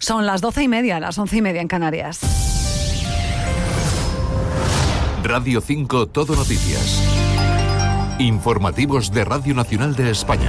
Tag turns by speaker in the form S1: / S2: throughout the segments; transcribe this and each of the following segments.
S1: Son las 12:30, las 11:30 en Canarias.
S2: Radio 5 Todo Noticias. Informativos de Radio Nacional de España.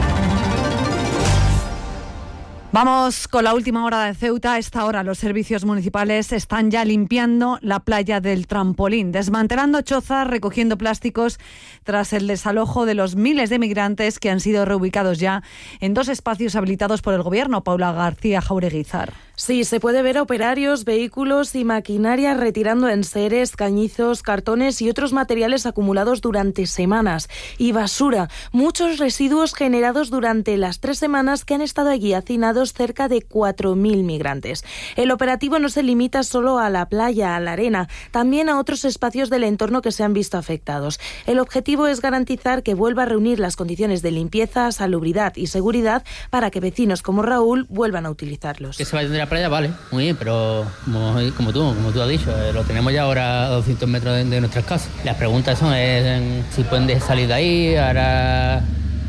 S1: Vamos con la última hora de Ceuta. A esta hora los servicios municipales están ya limpiando la playa del Trampolín, desmantelando chozas, recogiendo plásticos tras el desalojo de los miles de migrantes que han sido reubicados ya en 2 espacios habilitados por el Gobierno. Paula García Jaureguizar.
S3: Sí, se puede ver operarios, vehículos y maquinaria retirando enseres, cañizos, cartones y otros materiales acumulados durante semanas. Y basura, muchos residuos generados durante las 3 semanas que han estado allí hacinados cerca de 4.000 migrantes. El operativo no se limita solo a la playa, a la arena, también a otros espacios del entorno que se han visto afectados. El objetivo es garantizar que vuelva a reunir las condiciones de limpieza, salubridad y seguridad para que vecinos como Raúl vuelvan a utilizarlos.
S4: Que se vaya de la playa, vale, muy bien, pero como tú has dicho, lo tenemos ya ahora a 200 metros de nuestras casas. Las preguntas son si pueden salir de ahí, ahora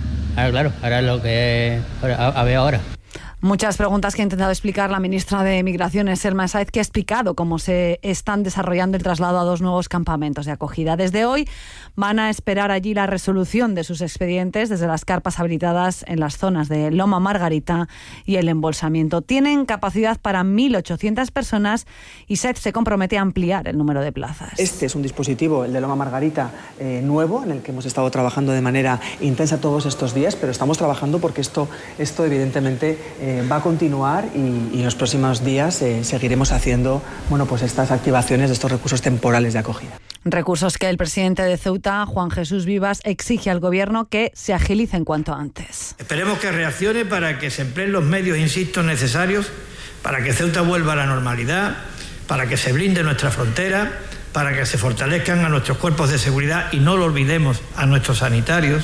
S4: es lo que a ver ahora.
S1: Muchas preguntas que ha intentado explicar la ministra de Migraciones, Selma Sáez, que ha explicado cómo se están desarrollando el traslado a 2 nuevos campamentos de acogida. Desde hoy van a esperar allí la resolución de sus expedientes desde las carpas habilitadas en las zonas de Loma Margarita y el embolsamiento. Tienen capacidad para 1.800 personas y Sáez se compromete a ampliar el número de plazas.
S5: Este es un dispositivo, el de Loma Margarita, nuevo, en el que hemos estado trabajando de manera intensa todos estos días, pero estamos trabajando porque esto evidentemente va a continuar y en los próximos días seguiremos haciendo pues estas activaciones de estos recursos temporales de acogida.
S1: Recursos que el presidente de Ceuta, Juan Jesús Vivas, exige al Gobierno que se agilicen cuanto antes.
S6: Esperemos que reaccione para que se empleen los medios, insisto, necesarios para que Ceuta vuelva a la normalidad, para que se blinde nuestra frontera, para que se fortalezcan a nuestros cuerpos de seguridad y no lo olvidemos, a nuestros sanitarios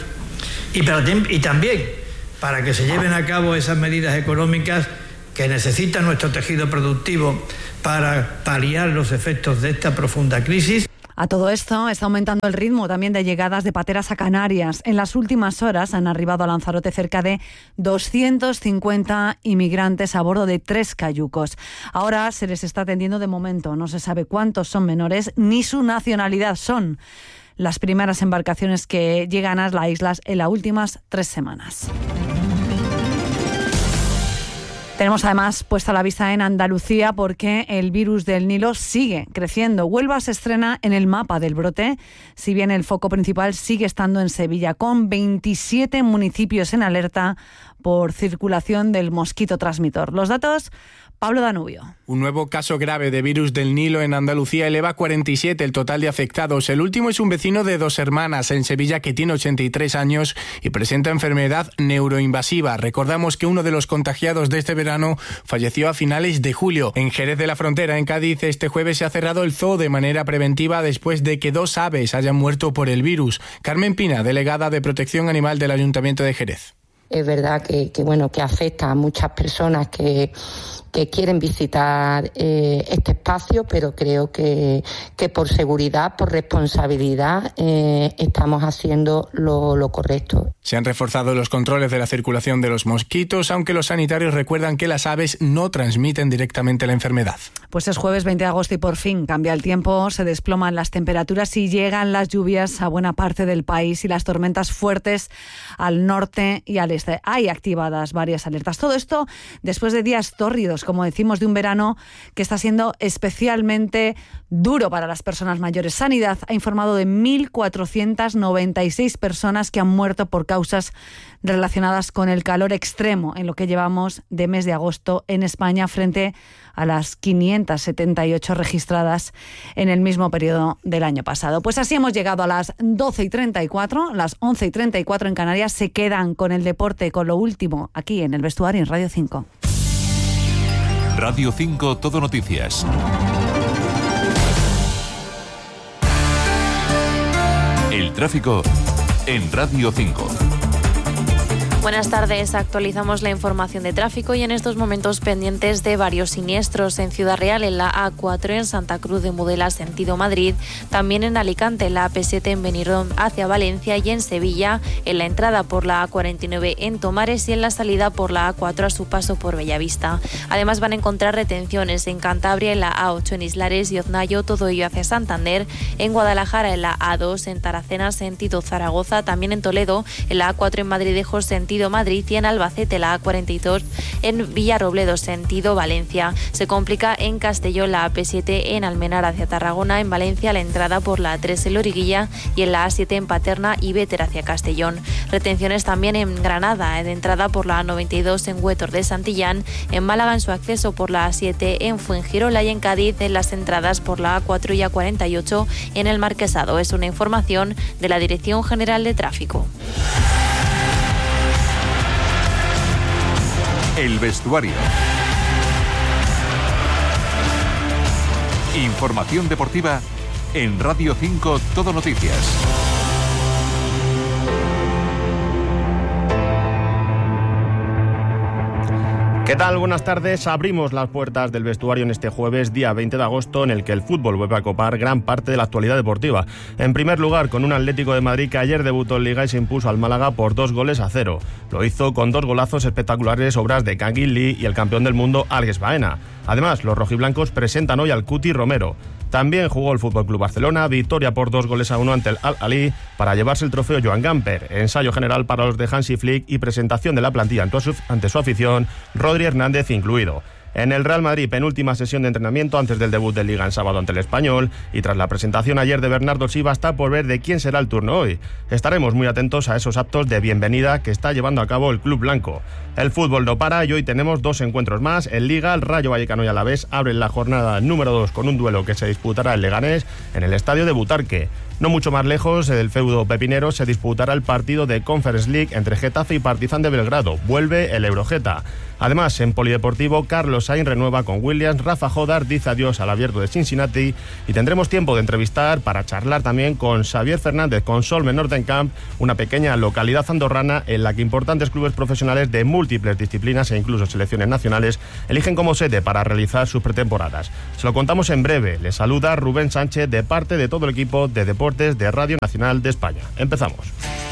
S6: y también para que se lleven a cabo esas medidas económicas que necesita nuestro tejido productivo para paliar los efectos de esta profunda crisis.
S1: A todo esto está aumentando el ritmo también de llegadas de pateras a Canarias. En las últimas horas han arribado a Lanzarote cerca de 250 inmigrantes a bordo de 3 cayucos. Ahora se les está atendiendo de momento. No se sabe cuántos son menores ni su nacionalidad. Son las primeras embarcaciones que llegan a las islas en las últimas 3 semanas. Tenemos además puesta la vista en Andalucía porque el virus del Nilo sigue creciendo. Huelva se estrena en el mapa del brote, si bien el foco principal sigue estando en Sevilla, con 27 municipios en alerta por circulación del mosquito transmisor. Los datos, Pablo Danubio.
S7: Un nuevo caso grave de virus del Nilo en Andalucía eleva a 47 el total de afectados. El último es un vecino de 2 hermanas en Sevilla que tiene 83 años y presenta enfermedad neuroinvasiva. Recordamos que uno de los contagiados de este verano falleció a finales de julio. En Jerez de la Frontera, en Cádiz, este jueves se ha cerrado el zoo de manera preventiva después de que 2 aves hayan muerto por el virus. Carmen Pina, delegada de Protección Animal del Ayuntamiento de Jerez.
S8: Es verdad que afecta a muchas personas que quieren visitar este espacio, pero creo que por seguridad, por responsabilidad, estamos haciendo lo correcto.
S7: Se han reforzado los controles de la circulación de los mosquitos, aunque los sanitarios recuerdan que las aves no transmiten directamente la enfermedad.
S1: Pues es jueves 20 de agosto y por fin cambia el tiempo, se desploman las temperaturas y llegan las lluvias a buena parte del país y las tormentas fuertes al norte y al este. Hay activadas varias alertas. Todo esto después de días tórridos, como decimos, de un verano que está siendo especialmente duro para las personas mayores. Sanidad ha informado de 1.496 personas que han muerto por causas relacionadas con el calor extremo en lo que llevamos de mes de agosto en España, frente a las 578 registradas en el mismo periodo del año pasado. Pues así hemos llegado a las 12:34, las 11:34 en Canarias. Se quedan con el deporte, con lo último, aquí en El Vestuario, en Radio 5.
S2: Radio 5 Todo Noticias. El tráfico en Radio 5.
S9: Buenas tardes, actualizamos la información de tráfico y en estos momentos pendientes de varios siniestros en Ciudad Real, en la A4 en Santa Cruz de Mudela, sentido Madrid, también en Alicante, en la AP7 en Benidorm hacia Valencia y en Sevilla, en la entrada por la A49 en Tomares y en la salida por la A4 a su paso por Bellavista. Además van a encontrar retenciones en Cantabria, en la A8 en Islares y Oznayo, todo ello hacia Santander, en Guadalajara, en la A2 en Taracena, sentido Zaragoza, también en Toledo, en la A4 en Madridejos, sentido Madrid y en Albacete, la A42 en Villarrobledo, sentido Valencia. Se complica en Castellón la AP7 en Almenar hacia Tarragona, en Valencia la entrada por la A3 en Loriguilla y en la A7 en Paterna y Béter hacia Castellón. Retenciones también en Granada, de entrada por la A92 en Huétor de Santillán, en Málaga en su acceso por la A7 en Fuengirola y en Cádiz en las entradas por la A4 y A48 en el Marquesado. Es una información de la Dirección General de Tráfico.
S2: El vestuario. Información deportiva en Radio 5 Todo Noticias.
S10: ¿Qué tal? Buenas tardes. Abrimos las puertas del vestuario en este jueves, día 20 de agosto, en el que el fútbol vuelve a copar gran parte de la actualidad deportiva. En primer lugar, con un Atlético de Madrid que ayer debutó en Liga y se impuso al Málaga por 2-0. Lo hizo con 2 golazos espectaculares, obras de Kangin Lee y el campeón del mundo, Algues Baena. Además, los rojiblancos presentan hoy al Cuti Romero. También jugó el FC Barcelona, victoria por 2-1 ante el Al-Ahly para llevarse el trofeo Joan Gamper, ensayo general para los de Hansi Flick y presentación de la plantilla ante su afición, Rodri Hernández incluido. En el Real Madrid, penúltima sesión de entrenamiento antes del debut de Liga en sábado ante el Español, y tras la presentación ayer de Bernardo Silva está por ver de quién será el turno hoy. Estaremos muy atentos a esos actos de bienvenida que está llevando a cabo el club blanco. El fútbol no para y hoy tenemos 2 encuentros más. En Liga, el Rayo Vallecano y Alavés abren la jornada número 2 con un duelo que se disputará en Leganés, en el estadio de Butarque. No mucho más lejos del feudo pepinero se disputará el partido de Conference League entre Getafe y Partizan de Belgrado. Vuelve el Eurogeta. Además, en polideportivo, Carlos Sainz renueva con Williams, Rafa Jodar dice adiós al Abierto de Cincinnati y tendremos tiempo de entrevistar para charlar también con Xavier Fernández con Solmen Nordenkamp, una pequeña localidad andorrana en la que importantes clubes profesionales de múltiples disciplinas e incluso selecciones nacionales eligen como sede para realizar sus pretemporadas. Se lo contamos en breve. Les saluda Rubén Sánchez de parte de todo el equipo de deportes de Radio Nacional de España. Empezamos.